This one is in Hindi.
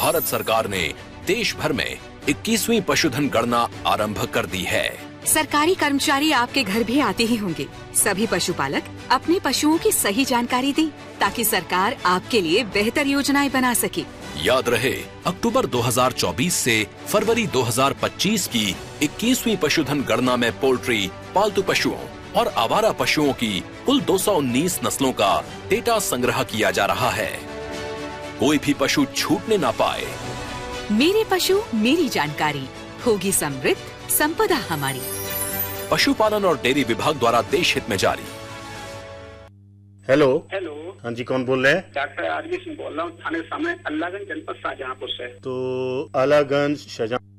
भारत सरकार ने देश भर में 21वीं पशुधन गणना आरंभ कर दी है। सरकारी कर्मचारी आपके घर भी आते ही होंगे। सभी पशुपालक अपने पशुओं की सही जानकारी दें ताकि सरकार आपके लिए बेहतर योजनाएं बना सके। याद रहे, अक्टूबर 2024 से फरवरी 2025 की 21वीं पशुधन गणना में पोल्ट्री, पालतू पशुओं और आवारा पशुओं की कुल 219 नस्लों का डेटा संग्रह किया जा रहा है। कोई भी पशु छूटने ना पाए। मेरे पशु मेरी जानकारी, होगी समृद्ध संपदा हमारी। पशुपालन और डेयरी विभाग द्वारा देश हित में जारी। हेलो। हेलो। हाँ जी, कौन बोल रहे हैं? डॉक्टर आरबी सिंह बोल रहा हूँ, थाने सामने अल्लाहगंज, जनपद शाहजहांपुर से। तो अलागंज शाहजहां